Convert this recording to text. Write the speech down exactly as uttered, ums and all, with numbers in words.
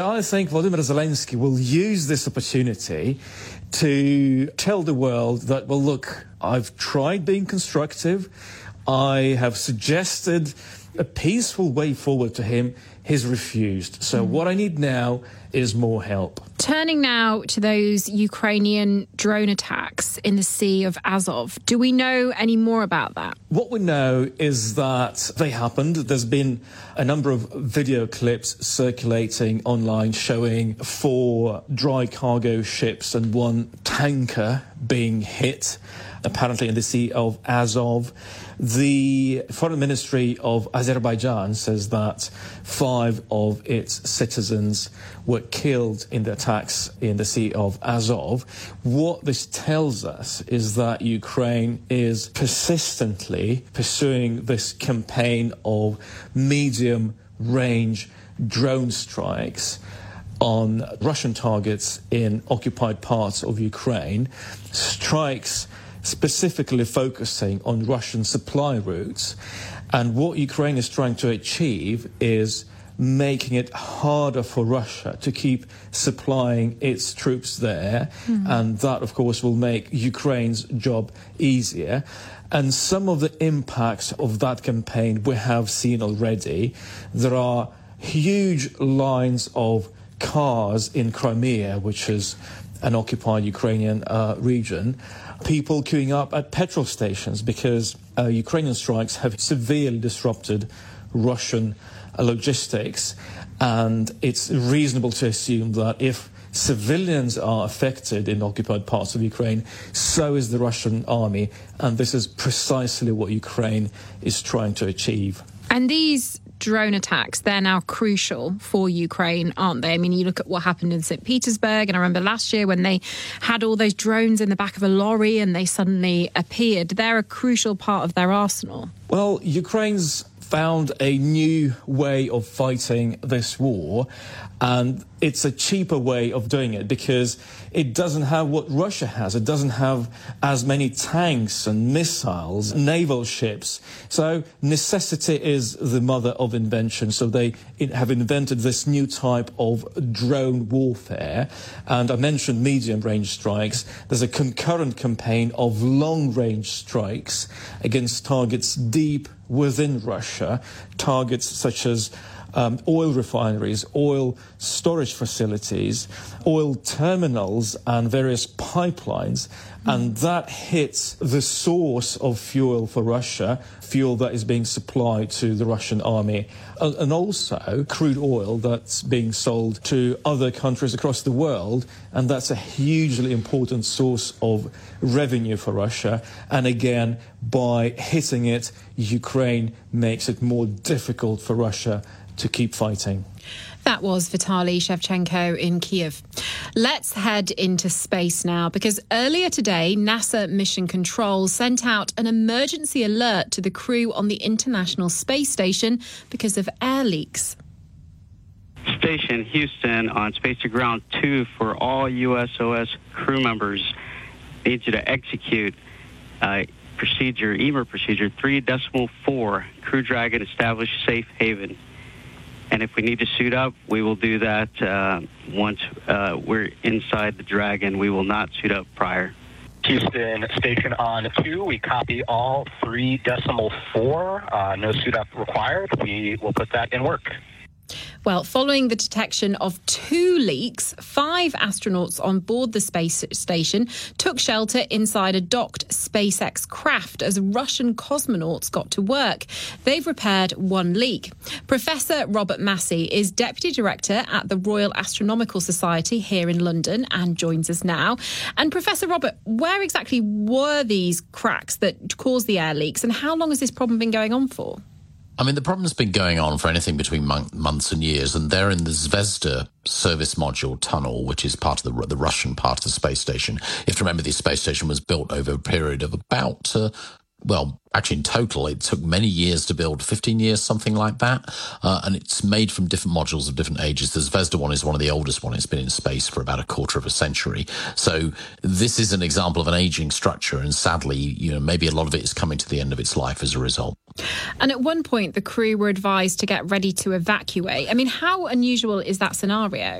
I think Volodymyr Zelensky will use this opportunity to tell the world that, well, look, I've tried being constructive. I have suggested a peaceful way forward to him. He's refused. So mm. what I need now is more help. Turning now to those Ukrainian drone attacks in the Sea of Azov, do we know any more about that? What we know is that they happened. There's been a number of video clips circulating online showing four dry cargo ships and one tanker being hit, apparently in the Sea of Azov. The Foreign Ministry of Azerbaijan says that five of its citizens were killed in the attacks in the Sea of Azov. What this tells us is that Ukraine is persistently pursuing this campaign of medium-range drone strikes on Russian targets in occupied parts of Ukraine, strikes specifically focusing on Russian supply routes. And what Ukraine is trying to achieve is making it harder for Russia to keep supplying its troops there. Mm. And that, of course, will make Ukraine's job easier. And some of the impacts of that campaign we have seen already. There are huge lines of cars in Crimea, which is an occupied Ukrainian uh, region, people queuing up at petrol stations because uh, Ukrainian strikes have severely disrupted Russian uh, logistics. And it's reasonable to assume that if civilians are affected in occupied parts of Ukraine, so is the Russian army. And this is precisely what Ukraine is trying to achieve. And these drone attacks, they're now crucial for Ukraine, aren't they? I mean, you look at what happened in Saint Petersburg, and I remember last year when they had all those drones in the back of a lorry and they suddenly appeared. They're a crucial part of their arsenal. Well, Ukraine's found a new way of fighting this war, and it's a cheaper way of doing it because it doesn't have what Russia has. It doesn't have as many tanks and missiles, naval ships. So necessity is the mother of invention. So they have invented this new type of drone warfare. And I mentioned medium-range strikes. There's a concurrent campaign of long-range strikes against targets deep within Russia, targets such as um, oil refineries, oil storage facilities, oil terminals and various pipelines. And that hits the source of fuel for Russia, fuel that is being supplied to the Russian army, and also crude oil that's being sold to other countries across the world. And that's a hugely important source of revenue for Russia. And again, by hitting it, Ukraine makes it more difficult for Russia to keep fighting. That was Vitaly Shevchenko in Kiev. Let's head into space now, because earlier today, NASA Mission Control sent out an emergency alert to the crew on the International Space Station because of air leaks. Station Houston on Space to Ground two for all U S O S crew members. Need you to execute uh, procedure, E M R procedure three decimal four, Crew Dragon establish safe haven. And if we need to suit up, we will do that uh, once uh, we're inside the Dragon. We will not suit up prior. Houston Station on two. We copy all three decimal four. Uh, no suit up required. We will put that in work. Well, following the detection of two leaks, five astronauts on board the space station took shelter inside a docked SpaceX craft as Russian cosmonauts got to work. They've repaired one leak. Professor Robert Massey is Deputy Director at the Royal Astronomical Society here in London and joins us now. And Professor Robert, where exactly were these cracks that caused the air leaks, and how long has this problem been going on for? I mean, the problem's been going on for anything between month, months and years, and they're in the Zvezda service module tunnel, which is part of the, the Russian part of the space station. You have to remember the space station was built over a period of about uh, well, actually in total, it took many years to build, fifteen years, something like that. Uh, and it's made from different modules of different ages. The Zvezda one is one of the oldest one. It's been in space for about a quarter of a century. So this is an example of an aging structure. And sadly, you know, maybe a lot of it is coming to the end of its life as a result. And at one point, the crew were advised to get ready to evacuate. I mean, how unusual is that scenario?